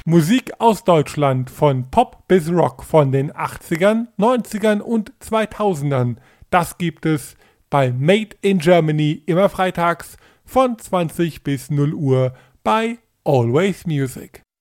Musik aus Deutschland von Pop bis Rock von den 80ern, 90ern und 2000ern. Das gibt es bei Made in Germany immer freitags von 20 bis 0 Uhr bei Always Music.